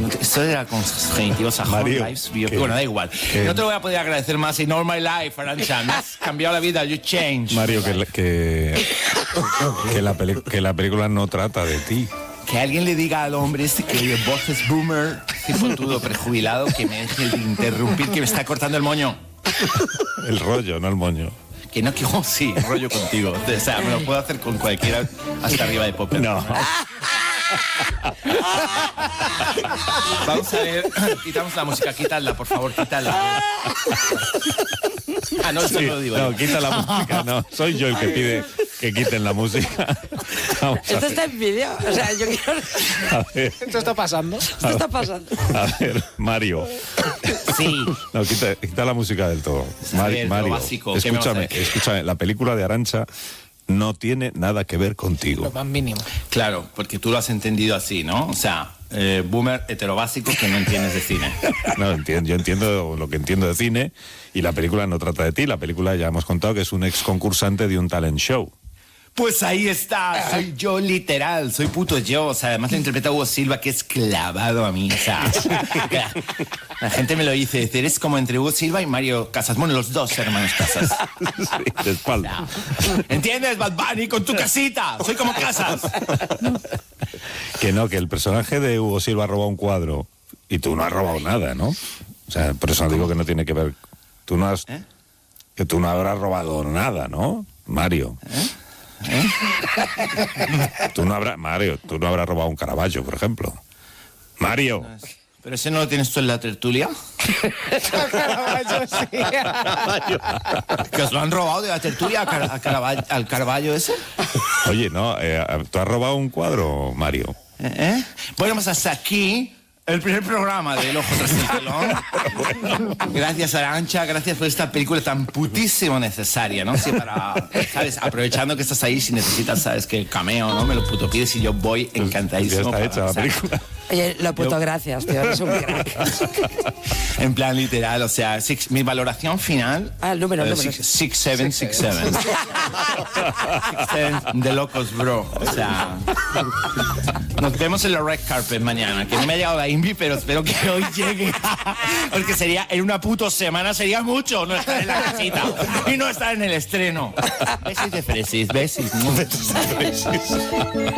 Esto era con genitivos a Mario, Home Lives. Bueno, da igual. No te lo voy a poder agradecer más. In all my life, Arantxa. Me has cambiado la vida. You change. Mario, que la película no trata de ti. Que alguien le diga al hombre este que oye voces boomer, cipotudo, prejubilado, que me deje de interrumpir, que me está cortando el moño. El rollo, no el moño. Que no, que sí, rollo contigo. O sea, me lo puedo hacer con cualquiera hasta arriba de Popper. No. Vamos a ver, quitamos la música, quítala, por favor, quítala. Ah, no, eso Sí, no lo digo. no, quita la música, no. Soy yo el que pide que quiten la música. Vamos a Esto ver. está en vídeo. O sea, yo quiero... A ver, ¿Esto está pasando? Esto está pasando. a ver, Mario. Sí. No, quita la música del todo. A ver, lo Mario, básico, ¿qué me vas a decir? escúchame, la película de Arantxa no tiene nada que ver contigo. Lo más mínimo. Claro, porque tú lo has entendido así, ¿no? O sea, boomer heterobásico que no entiendes de cine. No, yo entiendo lo que entiendo de cine y la película no trata de ti. La película ya hemos contado que es un ex concursante de un talent show. Pues ahí está, soy yo literal, soy puto yo. O sea, además lo interpreta Hugo Silva, que es clavado a mí. O sea, la gente me lo dice, eres como entre Hugo Silva y Mario Casas. Bueno, los dos hermanos Casas. Sí, de espalda. ¿Entiendes, Bad Bunny, con tu casita? Soy como Casas. Que no, que el personaje de Hugo Silva ha robado un cuadro y tú no has robado nada, ¿no? O sea, por eso digo que no tiene que ver. Tú no has... Que tú no habrás robado nada, ¿no, Mario? Tú no habrás robado un Caravaggio, por ejemplo. Mario. ¿Pero ese no lo tienes tú en la tertulia? ¿Que os lo han robado de la tertulia al Caravaggio ese? Oye, no, ¿tú has robado un cuadro, Mario? Bueno, pues hasta aquí el primer programa del Ojo tras el telón. Gracias, Arantxa, gracias por esta película tan putísimo necesaria, ¿no? Sí, para, ¿sabes? Aprovechando que estás ahí, si necesitas, ¿sabes? Que cameo, ¿no? Me lo puto pides y yo voy encantadísimo. Ya está hecha la película. Oye, lo puto gracias, tío. Eres un crack. En plan literal, o sea, mi valoración final... Ah, el número. 6767. 67 de locos, bro. O sea... Nos vemos en la red carpet mañana, que no me ha llegado la Invi, pero espero que hoy llegue. Porque sería, en una puto semana sería mucho no estar en la casita y no estar en el estreno. Besis de fresis, besis.